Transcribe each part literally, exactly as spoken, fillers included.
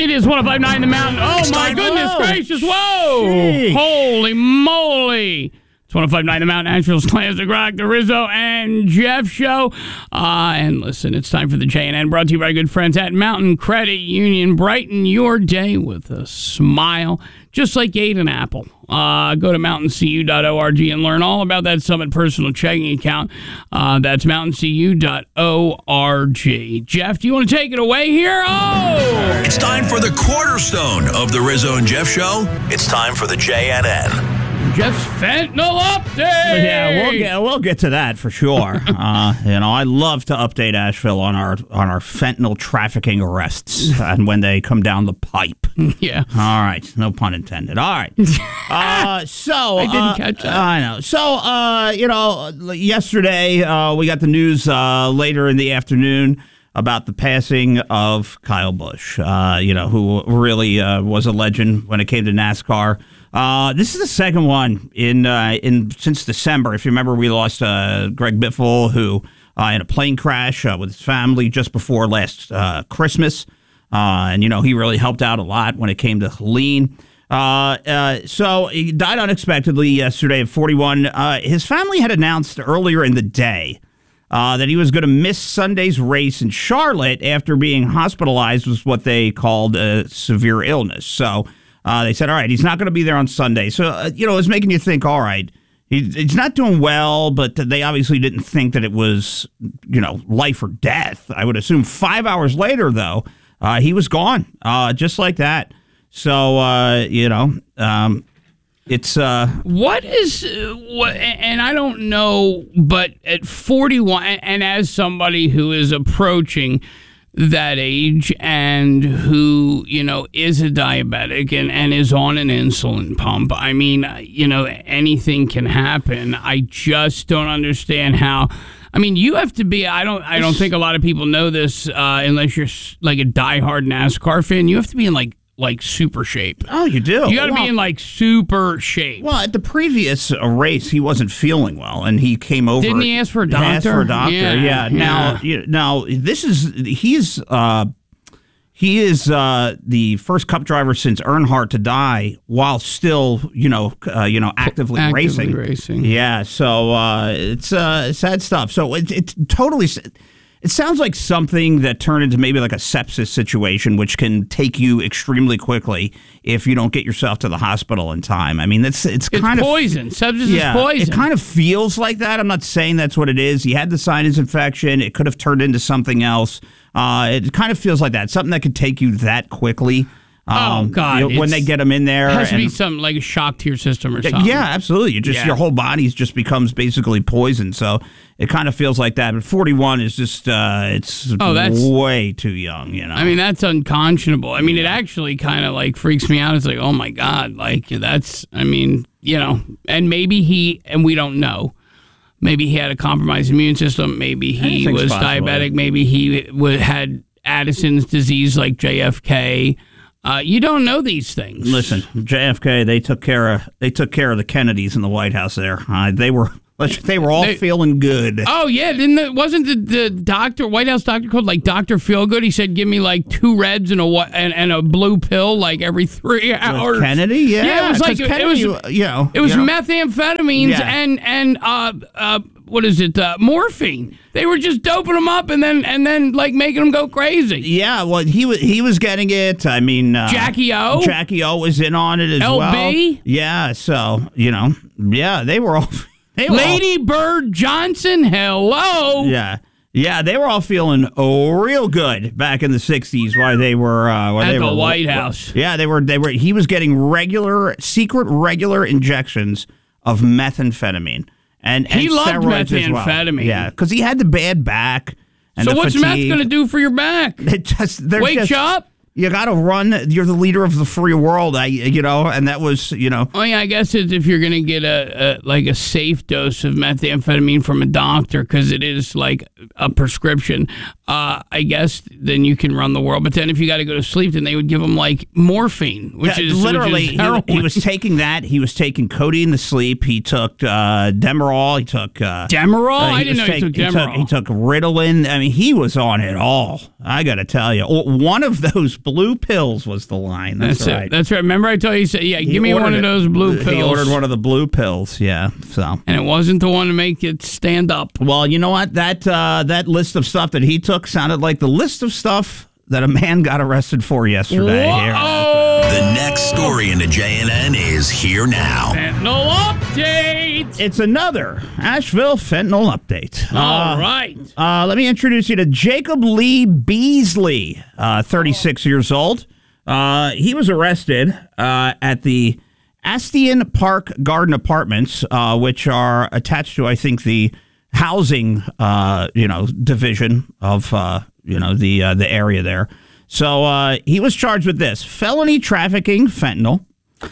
It is one oh five point nine The Mountain. Oh, my goodness gracious. Whoa. Sheesh. Holy moly. It's one oh five point nine The Mountain, Nashville's Classic Rock, the Rizzo and Jeff Show. Uh, and listen, it's time for the J and N, brought to you by good friends at Mountain Credit Union. Brighten your day with a smile, just like you ate an apple. Uh, go to mountain c u dot org and learn all about that Summit personal checking account. Uh, that's mountain c u dot org. Jeff, do you want to take it away here? Oh! It's time for the cornerstone of the Rizzo and Jeff Show. It's time for the J and N. Jeff's fentanyl update. Yeah, we'll get we'll get to that for sure. uh, you know, I love to update Asheville on our on our fentanyl trafficking arrests and when they come down the pipe. Yeah. All right, no pun intended. All right. Uh, so I didn't uh, catch that. I know. So uh, you know, yesterday uh, we got the news uh, later in the afternoon about the passing of Kyle Busch. Uh, you know, who really uh, was a legend when it came to NASCAR. Uh, this is the second one in uh, in since December. If you remember, we lost uh, Greg Biffle, who uh, in a plane crash uh, with his family just before last uh, Christmas, uh, and you know he really helped out a lot when it came to Helene. Uh, uh, so he died unexpectedly yesterday at forty-one. Uh, his family had announced earlier in the day uh, that he was going to miss Sunday's race in Charlotte after being hospitalized with what they called a severe illness. So. Uh, they said, all right, he's not going to be there on Sunday. So, uh, you know, it was making you think, all right, he, he's not doing well, but they obviously didn't think that it was, you know, life or death. I would assume five hours later, though, uh, he was gone, uh, just like that. So, uh, you know, um, it's... Uh, what is... Uh, what? And I don't know, but at forty-one, and as somebody who is approaching that age and who, you know, is a diabetic and, and is on an insulin pump. I mean, you know, anything can happen. I just don't understand how. I mean, you have to be, I don't I don't think a lot of people know this uh, unless you're like a diehard NASCAR fan. You have to be in like like super shape. Oh, you do? You got to well, be in like super shape. Well, at the previous uh, race, he wasn't feeling well, and he came over. Didn't he ask for a doctor? He asked for a doctor, yeah. yeah. yeah. Now, you, now this is, he's, uh, he is uh, the first Cup driver since Earnhardt to die while still, you know, uh, you know, actively, actively racing. racing. Yeah, so uh, it's uh, sad stuff. So it, it's totally... It sounds like something that turned into maybe like a sepsis situation, which can take you extremely quickly if you don't get yourself to the hospital in time. I mean, it's it's kind it's of poison. Sepsis yeah, is poison. It kind of feels like that. I'm not saying that's what it is. He had the sinus infection. It could have turned into something else. Uh, it kind of feels like that. Something that could take you that quickly. Um, oh God! You know, when they get them in there, it has to and, be something like a shock to your system or something. Yeah, absolutely. You just yeah. your whole body just becomes basically poison. So it kind of feels like that. But forty-one is just uh, it's oh, that's, way too young. You know. I mean, that's unconscionable. I mean, it actually kind of like freaks me out. It's like, oh my God, like that's. I mean, you know, and maybe he and we don't know. Maybe he had a compromised immune system. Maybe he was possible. diabetic. Maybe he w- had Addison's disease like J F K. Uh, you don't know these things. Listen, J F K, they took care of they took care of the Kennedys in the White House there. Uh, they were they were all they, feeling good. Oh yeah, didn't the, wasn't the, the doctor White House doctor called like Doctor Feelgood? He said, "Give me like two reds and a and, and a blue pill like every three hours." With Kennedy, yeah, yeah, it was like Kennedy, it was you know it was you know. methamphetamines yeah. and and uh uh what is it uh, morphine. They were just doping them up and then and then like making them go crazy. Yeah, well, he was he was getting it. I mean, uh, Jackie O, Jackie O was in on it as L B? well. Yeah, so you know, yeah, they were all. They were Lady all, Bird Johnson, hello. Yeah, yeah, they were all feeling oh, real good back in the sixties while they were uh, while at they the were, White House. Yeah, they were. They were. He was getting regular, secret, regular injections of methamphetamine. And, and he loved Well. methamphetamine. Yeah, because he had the bad back. And so the what's fatigue. meth going to do for your back? It just Wake just, you up? You got to run. You're the leader of the free world, I, you know, and that was, you know. Oh, yeah, I guess it's if you're going to get a, a like a safe dose of methamphetamine from a doctor because it is like a prescription. uh, I guess then you can run the world. But then if you got to go to sleep, then they would give him like morphine, which Yeah, is literally which is he, he was taking that. He was taking codeine to sleep. He took uh, Demerol. He took uh, Demerol. uh, I didn't know take, he took he Demerol. took, he took Ritalin. I mean, he was on it all. I got to tell you, one of those blue pills was the line. That's, That's right. it. That's right. Remember, I told you, you said, yeah, He give me one ordered of it. those blue pills. He ordered one of the blue pills. Yeah. So. And it wasn't the one to make it stand up. Well, you know what? That uh, that list of stuff that he took sounded like the list of stuff that a man got arrested for yesterday. Here. Whoa! The next story in the J N N is here now. Fentanyl update. It's another Asheville fentanyl update. All Uh, right. Uh, let me introduce you to Jacob Lee Beasley, uh, thirty-six years old. Uh, he was arrested uh, at the Astion Park Garden Apartments, uh, which are attached to, I think, the housing, uh, you know, division of, uh, you know, the uh, the area there. So uh, he was charged with this: felony trafficking fentanyl,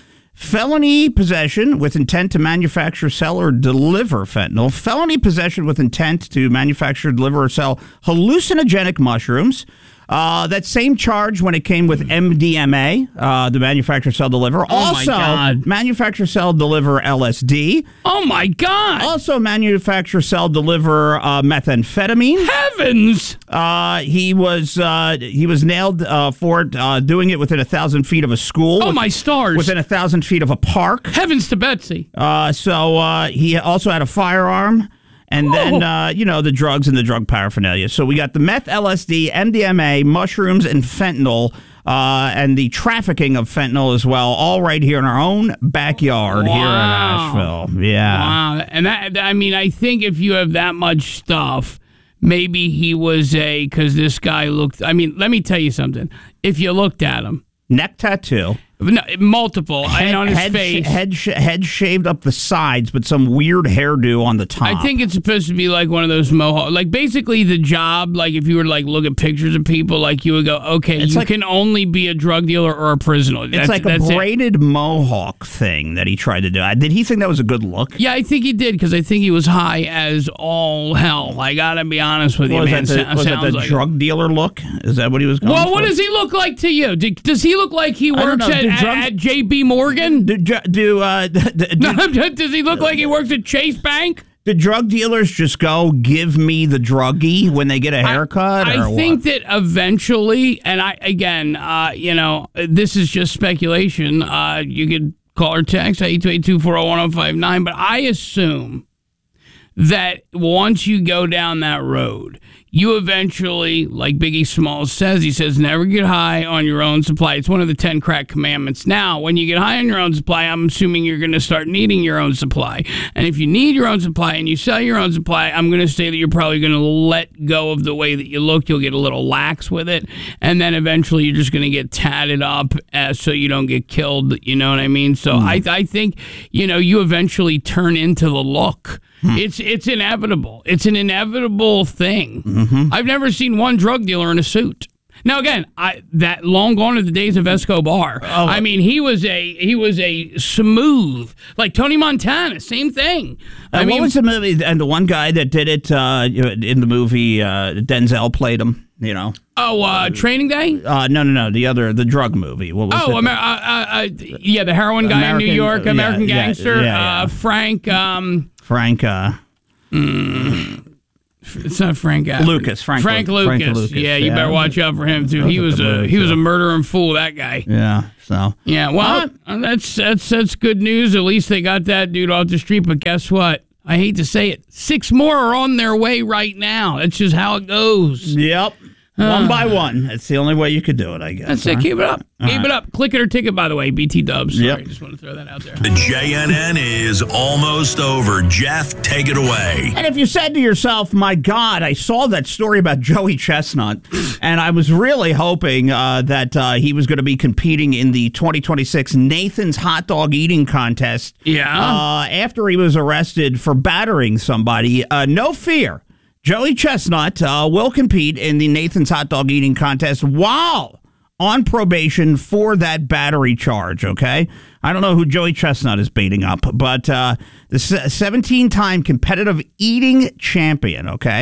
felony possession with intent to manufacture, sell, or deliver fentanyl, felony possession with intent to manufacture, deliver, or sell hallucinogenic mushrooms. Uh, that same charge when it came with M D M A, uh, the manufacture, sell, deliver. Oh, my also, God. manufacture, sell, deliver L S D. Oh, my God. Also, manufacture, sell, deliver uh, methamphetamine. Heavens. Uh, he was uh, he was nailed uh, for it, uh, doing it within a thousand feet of a school. Oh, with- my stars. Within a thousand feet of a park. Heavens to Betsy. Uh, so uh, he also had a firearm. And then, Oh. uh, you know, the drugs and the drug paraphernalia. So we got the meth, L S D, M D M A, mushrooms, and fentanyl, uh, and the trafficking of fentanyl as well, all right here in our own backyard here in Wow. Asheville. Yeah. Wow. And that, I mean, I think if you have that much stuff, maybe he was a, because this guy looked, I mean, let me tell you something. If you looked at him, Neck tattoo. no, multiple, and on his head, face. head, sh- head shaved up the sides, but some weird hairdo on the top. I think it's supposed to be like one of those mohawk, like basically the job. Like if you were to like look at pictures of people, like you would go, okay, It's you like- can only be a drug dealer or a prisoner. it's That's, like a that's it. braided mohawk thing that he tried to do. Uh, Did he think that was a good look? Yeah, I think he did because I think he was high as all hell. I gotta be honest with you, was man. that the, Sa- was that sounds the like it. drug dealer look? Is that what he was going Well, for? what does he look like to you? Do, does he look like he I don't works know. at, Do at, drugs- at J B Morgan? Do, do, do, uh, do, do, Does he look like he works at Chase Bank? do drug dealers just go give me the druggie when they get a haircut? I, or I think what? that eventually, and I again, uh, you know, this is just speculation. Uh, you could call or text eight two eight two, four oh one oh five nine, but I assume that once you go down that road, you eventually, like Biggie Smalls says, he says, never get high on your own supply. It's one of the ten crack commandments. Now, when you get high on your own supply, I'm assuming you're going to start needing your own supply. And if you need your own supply and you sell your own supply, I'm going to say that you're probably going to let go of the way that you look. You'll get a little lax with it. And then eventually you're just going to get tatted up uh, so you don't get killed. You know what I mean? So Mm. I, I think, you know, you eventually turn into the look. Hmm. It's it's inevitable. It's an inevitable thing. Mm-hmm. I've never seen one drug dealer in a suit. Now again, I that long gone are the days of Escobar. Oh. I mean, he was a he was a smooth, like Tony Montana, same thing. I Uh, mean, what was the movie? And the one guy that did it uh, in the movie, uh, Denzel played him. You know. oh, uh, Training Day. Uh, no, no, no. The other, the drug movie. What was Oh, it? Amer- uh, uh, uh, yeah, the heroin guy in American- New York, yeah, American yeah, Gangster, yeah, yeah. Uh, Frank. Um, Frank. Uh, It's not Frank uh, Lucas, Frank Frank Lu- Lucas. Frank Lucas, Yeah, you yeah. better watch out for him too. He Look was at the a movie, he was a too. murdering fool. That guy. yeah. So. Yeah. Well, uh, that's that's that's good news. At least they got that dude off the street. But guess what? I hate to say it, six more are on their way right now. That's just how it goes. Yep. One by one. It's the only way you could do it, I guess. That's it. huh? Keep it up. All Keep right. it up. Click it or ticket, by the way. B T Dubs. Sorry, Yep. just want to throw that out there. The J N N is almost over. Jeff, take it away. And if you said to yourself, my God, I saw that story about Joey Chestnut, and I was really hoping uh, that uh, he was going to be competing in the twenty twenty-six Nathan's Hot Dog Eating Contest Yeah. uh, after he was arrested for battering somebody. Uh, no fear. Joey Chestnut uh, will compete in the Nathan's Hot Dog Eating Contest while on probation for that battery charge, okay? I don't know who Joey Chestnut is baiting up, but uh, the seventeen-time competitive eating champion, okay,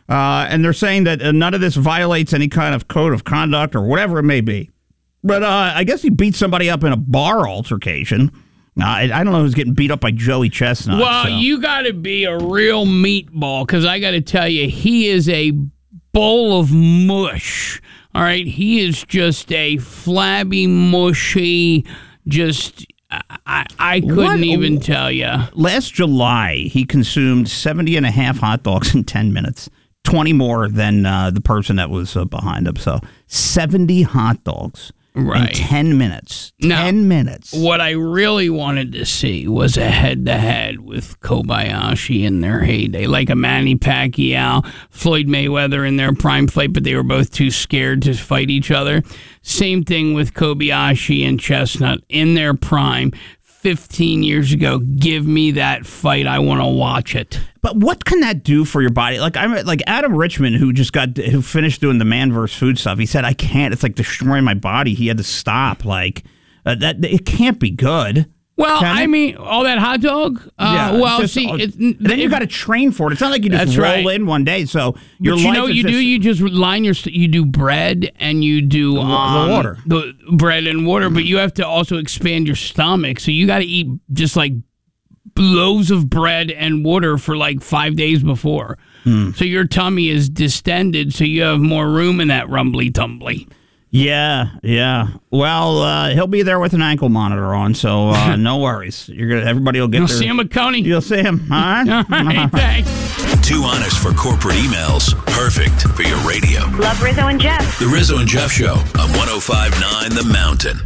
Uh, and they're saying that uh, none of this violates any kind of code of conduct or whatever it may be. But uh, I guess he beat somebody up in a bar altercation. Uh, I, I don't know who's getting beat up by Joey Chestnut. Well, so. you got to be a real meatball, because I got to tell you, he is a bowl of mush. All right? He is just a flabby, mushy, just... I, I couldn't what? even tell you. Last July, he consumed seventy and a half hot dogs in ten minutes. twenty more than uh, the person that was uh, behind him. So seventy hot dogs right. in ten minutes. Now, ten minutes. What I really wanted to see was a head-to-head with Kobayashi in their heyday, like a Manny Pacquiao, Floyd Mayweather in their prime fight, but they were both too scared to fight each other. Same thing with Kobayashi and Chestnut in their prime fifteen years ago. Give me that fight. I want to watch it. But what can that do for your body? Like I'm like Adam Richman, who just got who finished doing the Man versus. Food stuff. He said, "I can't. It's like destroying my body." He had to stop. Like uh, that. It can't be good. Well, Can I it? mean, all that hot dog. Uh, yeah. Well, just, see, uh, it, then you got to train for it. It's not like you just That's roll right. in one day. So your but you life know what is you just, do? You just line your you do bread and you do the, um, the water, the bread and water. But you have to also expand your stomach, so you got to eat just like loaves of bread and water for like five days before. Hmm. So your tummy is distended, so you have more room in that rumbly tumbly. Yeah, yeah. Well, uh, he'll be there with an ankle monitor on, so uh, no worries. You're gonna. Everybody will get. You'll their, see him at Coney. You'll see him. All right. All right. Thanks. Too honest for corporate emails. Perfect for your radio. Love Rizzo and Jeff. The Rizzo and Jeff Show on one oh five point nine The Mountain.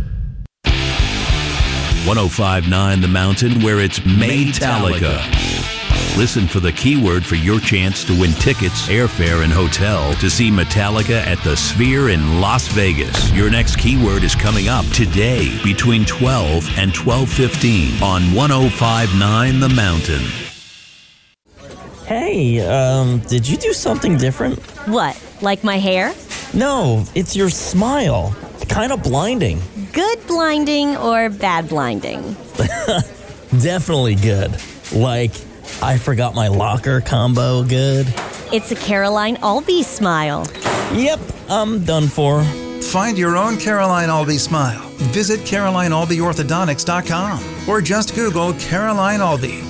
one oh five point nine The Mountain, where it's Maytalica. Listen for the keyword for your chance to win tickets, airfare, and hotel to see Metallica at the Sphere in Las Vegas. Your next keyword is coming up today between twelve and twelve fifteen on one oh five point nine The Mountain. Hey, um, did you do something different? What, like my hair? No, it's your smile. It's kind of blinding. Good blinding or bad blinding? Definitely good. Like, I forgot my locker combo good. It's a Caroline Albee smile. Yep, I'm done for. Find your own Caroline Albee smile. Visit Caroline Albee Orthodontics dot com or just Google Caroline Albee.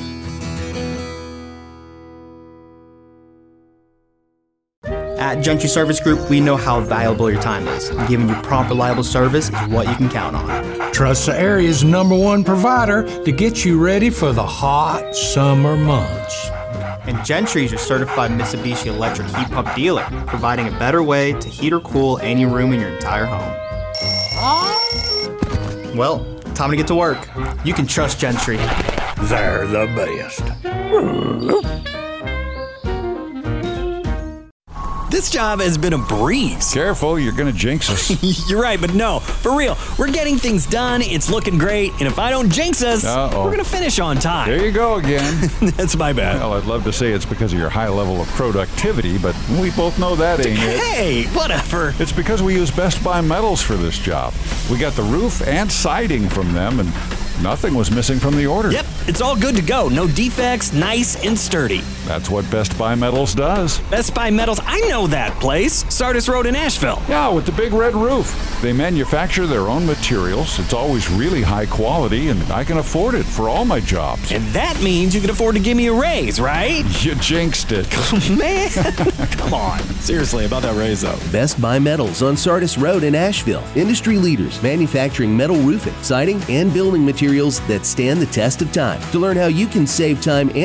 At Gentry Service Group, we know how valuable your time is. Giving you prompt, reliable service is what you can count on. Trust the area's number one provider to get you ready for the hot summer months. And Gentry is your certified Mitsubishi Electric heat pump dealer, providing a better way to heat or cool any room in your entire home. Well, time to get to work. You can trust Gentry. They're the best. This job has been a breeze. Careful, you're going to jinx us. You're right, but no, for real. We're getting things done. It's looking great. And if I don't jinx us, Uh-oh. we're going to finish on time. There you go again. That's my bad. Well, I'd love to say it's because of your high level of productivity, but we both know that ain't it. Hey, whatever. It's because we use Best Buy Metals for this job. We got the roof and siding from them, and nothing was missing from the order. Yep, it's all good to go. No defects, nice and sturdy. That's what Best Buy Metals does. Best Buy Metals, I know that place. Sardis Road in Asheville. Yeah, with the big red roof. They manufacture their own materials. It's always really high quality, and I can afford it for all my jobs. And that means you can afford to give me a raise, right? You jinxed it. Man, come on. Seriously, about that raise, though. Best Buy Metals on Sardis Road in Asheville. Industry leaders manufacturing metal roofing, siding, and building materials that stand the test of time. To learn how you can save time and